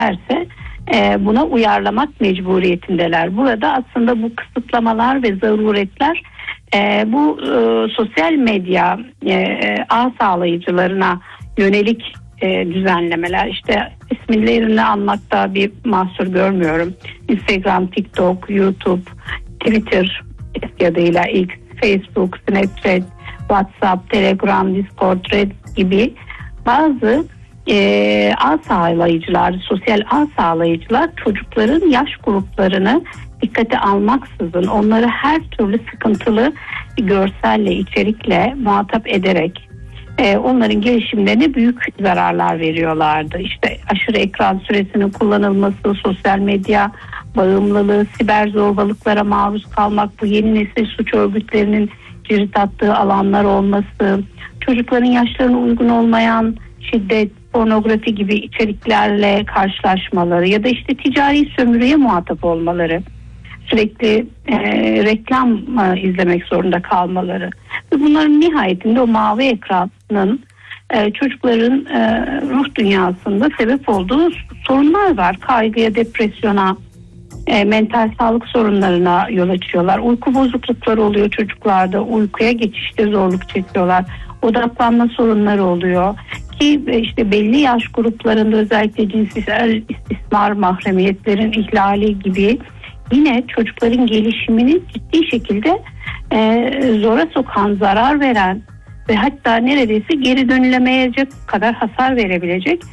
isterse buna uyarlamak mecburiyetindeler. Burada aslında bu kısıtlamalar ve zaruretler bu sosyal medya ağ sağlayıcılarına yönelik düzenlemeler. İşte isimlerini almakta bir mahsur görmüyorum. Instagram, TikTok, YouTube, Twitter eski adıyla X, Facebook, Snapchat, WhatsApp, Telegram, Discord, Red gibi bazı ağ sağlayıcılar, sosyal ağ sağlayıcılar çocukların yaş gruplarını dikkate almaksızın onları her türlü sıkıntılı görselle, içerikle muhatap ederek onların gelişimlerine büyük zararlar veriyorlardı. İşte aşırı ekran süresinin kullanılması, sosyal medya bağımlılığı, siber zorbalıklara maruz kalmak, bu yeni nesil suç örgütlerinin cirit attığı alanlar olması, çocukların yaşlarına uygun olmayan şiddet, pornografi gibi içeriklerle karşılaşmaları ya da işte ticari sömürüye muhatap olmaları, sürekli reklam izlemek zorunda kalmaları ve bunların nihayetinde o mavi ekranın çocukların ruh dünyasında sebep olduğu sorunlar var. Kaygıya, depresyona, mental sağlık sorunlarına yol açıyorlar. Uyku bozuklukları oluyor çocuklarda, uykuya geçişte zorluk çekiyorlar. Odaklanma sorunları oluyor ki işte belli yaş gruplarında özellikle cinsel istismar, mahremiyetlerin ihlali gibi yine çocukların gelişimini ciddi şekilde zora sokan, zarar veren ve hatta neredeyse geri dönülemeyecek kadar hasar verebilecek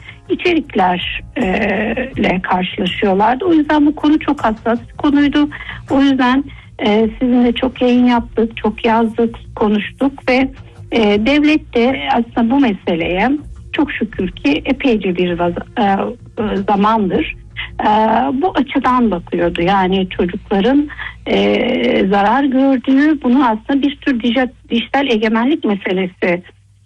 içeriklerle karşılaşıyorlardı. O yüzden bu konu çok hassas bir konuydu. O yüzden sizinle çok yayın yaptık, çok yazdık, konuştuk ve devlet de aslında bu meseleye çok şükür ki epeyce bir zamandır bu açıdan bakıyordu. Yani çocukların zarar gördüğü, bunu aslında bir tür dijital egemenlik meselesi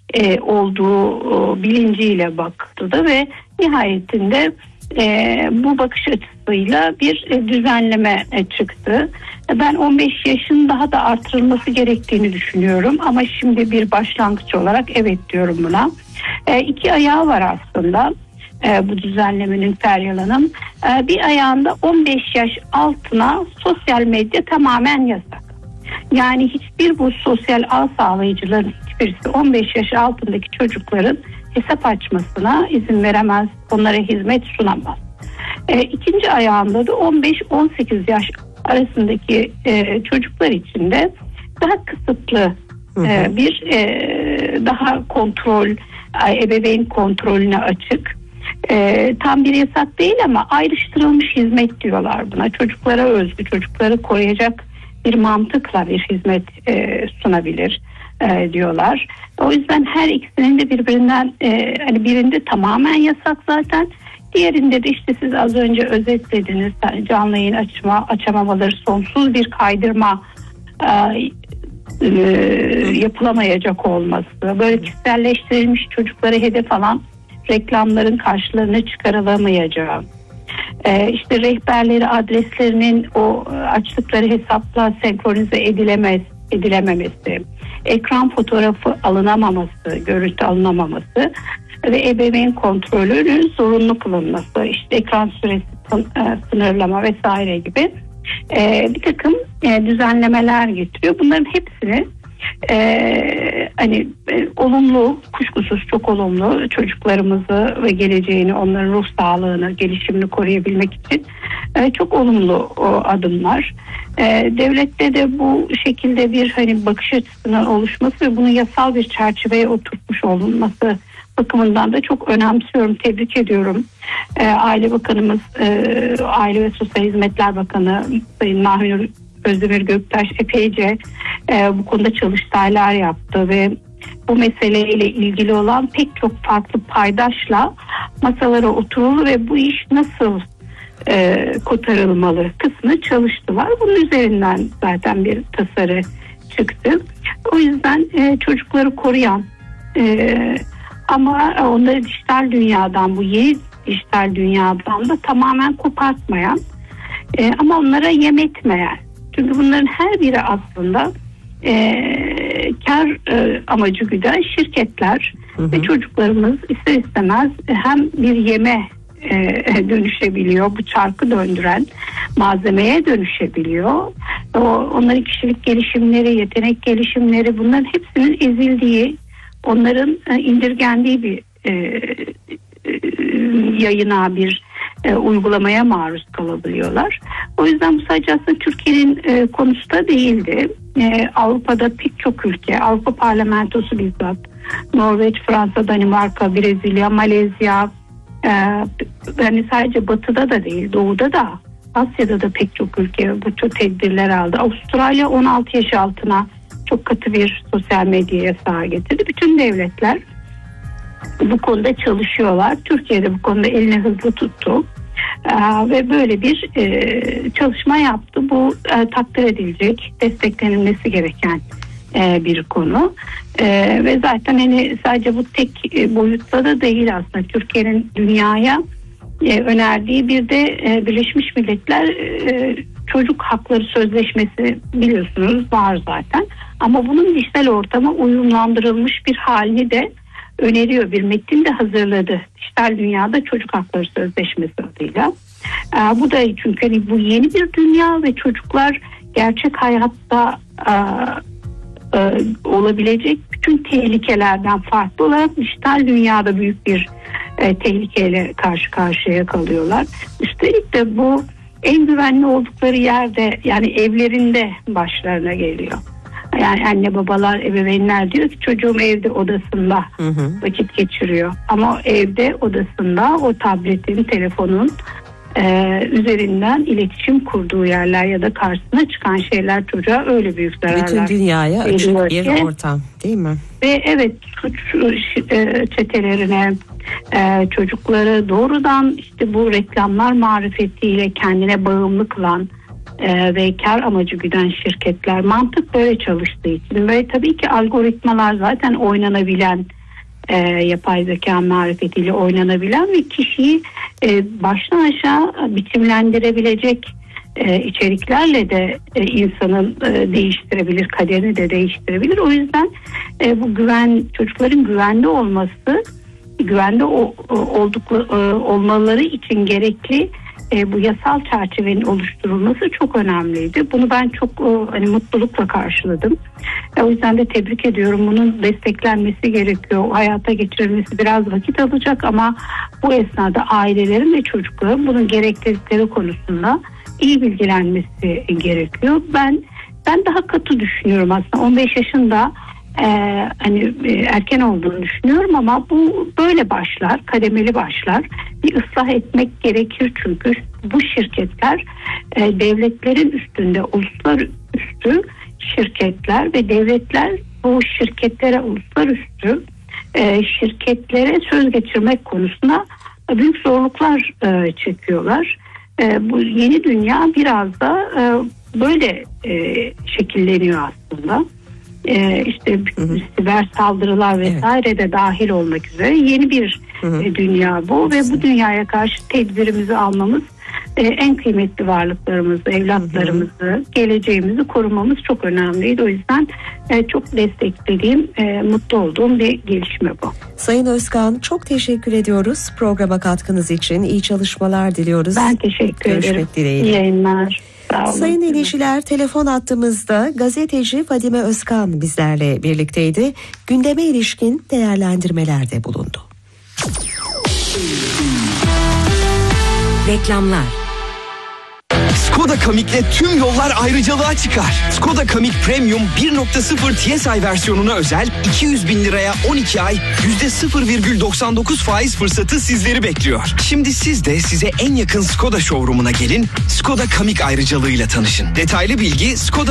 olduğu bilinciyle baktı ve nihayetinde bu bakış açısıyla bir düzenleme çıktı. Ben 15 yaşın daha da artırılması gerektiğini düşünüyorum ama şimdi bir başlangıç olarak evet diyorum buna. İki ayağı var aslında bu düzenlemenin Feryal Hanım. Bir ayağında 15 yaş altına sosyal medya tamamen yasak. Yani hiçbir bu sosyal ağ sağlayıcıların hiçbirisi 15 yaş altındaki çocukların hesap açmasına izin veremez, onlara hizmet sunamaz. İkinci ayağında da 15-18 yaş arasındaki çocuklar için de daha kısıtlı bir daha kontrol, ebeveyn kontrolüne açık. Tam bir yasak değil ama ayrıştırılmış hizmet diyorlar buna. Çocuklara özgü, çocukları koruyacak bir mantıkla bir hizmet sunabilir diyorlar. O yüzden her ikisinin de birbirinden hani birinde tamamen yasak zaten. Diğerinde de işte siz az önce özetlediniz, yani canlı yayın açamamaları, sonsuz bir kaydırma yapılamayacak olması, böyle kişiselleştirilmiş çocuklara hedef alan reklamların karşılarına çıkarılamayacağı, işte rehberleri, adreslerinin o açtıkları hesapla senkronize edilememesi, ekran fotoğrafı alınamaması, görüntü alınamaması ve ebeveyn kontrolünün zorunlu kılınması, işte ekran süresi sınırlama vesaire gibi bir takım düzenlemeler getiriyor. Bunların hepsini olumlu, kuşkusuz çok olumlu, çocuklarımızı ve geleceğini, onların ruh sağlığını, gelişimini koruyabilmek için çok olumlu adımlar. Devlette de bu şekilde bir bakış açısının oluşması ve bunun yasal bir çerçeveye oturtmuş olunması bakımından da çok önemsiyorum, tebrik ediyorum. Aile Bakanımız, Aile ve Sosyal Hizmetler Bakanı Sayın Mahir Özdemir Göktaş epeyce bu konuda çalıştaylar yaptı ve bu meseleyle ilgili olan pek çok farklı paydaşla masalara oturuldu ve bu iş nasıl kotarılmalı kısmı çalıştılar. Bunun üzerinden zaten bir tasarı çıktı. O yüzden çocukları koruyan ama onları dijital dünyadan, bu yeni dijital dünyadan da tamamen kopartmayan ama onlara yem etmeyen. Çünkü bunların her biri aslında kar amacı güden şirketler ve çocuklarımız ister istemez hem bir yeme dönüşebiliyor. Bu çarkı döndüren malzemeye dönüşebiliyor. Onların kişilik gelişimleri, yetenek gelişimleri, bunların hepsinin ezildiği, onların indirgendiği bir yayına, bir uygulamaya maruz kalabiliyorlar. O yüzden bu sadece aslında Türkiye'nin konusu da değildi. Avrupa'da pek çok ülke, Avrupa Parlamentosu bizzat, Norveç, Fransa, Danimarka, Brezilya, Malezya, yani sadece Batı'da da değil, Doğu'da da, Asya'da da pek çok ülke bu tür tedbirler aldı. Avustralya 16 yaş altına çok katı bir sosyal medya yasağı getirdi. Bütün devletler bu konuda çalışıyorlar. Türkiye'de bu konuda elini hızlı tuttu. Ve böyle bir çalışma yaptı. Bu takdir edilecek, desteklenilmesi gereken bir konu. Ve zaten hani sadece bu tek boyutta da değil aslında. Türkiye'nin dünyaya önerdiği bir de Birleşmiş Milletler Çocuk Hakları Sözleşmesi, biliyorsunuz, var zaten. Ama bunun dijital ortama uyumlandırılmış bir halini de öneriyor. Bir metin de hazırladı. Dijital Dünyada Çocuk Hakları Sözleşmesi adıyla. Bu da çünkü hani bu yeni bir dünya ve çocuklar gerçek hayatta olabilecek bütün tehlikelerden farklı olarak dijital dünyada büyük bir tehlikeyle karşı karşıya kalıyorlar. Üstelik de bu en güvenli oldukları yerde, yani evlerinde başlarına geliyor. Yani anne babalar, ebeveynler diyor ki çocuğum evde odasında vakit geçiriyor. Ama evde odasında o tabletin, telefonun üzerinden iletişim kurduğu yerler ya da karşısına çıkan şeyler çocuğa öyle büyük zararlar. Bütün dünyaya açık bir ortam, değil mi? Ve evet, suç çetelerine, çocukları doğrudan işte bu reklamlar marifetiyle kendine bağımlı kılan ve kar amacı güden şirketler, mantık böyle çalıştığı için ve tabii ki algoritmalar zaten oynanabilen, yapay zeka marifetiyle oynanabilen ve kişiyi baştan aşağı biçimlendirebilecek içeriklerle de insanın değiştirebilir, kaderini de değiştirebilir. O yüzden bu çocukların güvende olması, güvende olmaları için gerekli bu yasal çerçevenin oluşturulması çok önemliydi. Bunu ben çok mutlulukla karşıladım. O yüzden de tebrik ediyorum. Bunun desteklenmesi gerekiyor. Hayata geçirilmesi biraz vakit alacak ama bu esnada ailelerin ve çocukların bunun gereklilikleri konusunda iyi bilgilenmesi gerekiyor. Ben daha katı düşünüyorum aslında. 15 yaşında erken olduğunu düşünüyorum ama bu böyle başlar, kademeli başlar. Bir ıslah etmek gerekir çünkü bu şirketler devletlerin üstünde, uluslararası şirketler ve devletler bu şirketlere, uluslararası şirketlere söz geçirmek konusunda büyük zorluklar çekiyorlar. Bu yeni dünya biraz da böyle şekilleniyor aslında. İşte siber saldırılar vesaire de dahil olmak üzere yeni bir dünya bu ve bu dünyaya karşı tedbirimizi almamız, en kıymetli varlıklarımızı, evlatlarımızı, geleceğimizi korumamız çok önemliydi. O yüzden çok desteklediğim, mutlu olduğum bir gelişme bu. Sayın Özkan, çok teşekkür ediyoruz programa katkınız için. İyi çalışmalar diliyoruz. Ben teşekkür ederim. Görüşmek dileğiyle. İyi yayınlar. Sayın dinleyiciler, telefon attığımızda gazeteci Fadime Özkan bizlerle birlikteydi. Gündeme ilişkin değerlendirmelerde bulundu. Reklamlar. Skoda Kamik'le tüm yollar ayrıcalığa çıkar. Skoda Kamik Premium 1.0 TSI versiyonuna özel 200 bin liraya 12 ay %0,99 faiz fırsatı sizleri bekliyor. Şimdi siz de size en yakın Skoda showroom'una gelin, Skoda Kamik ayrıcalığıyla tanışın. Detaylı bilgi Skoda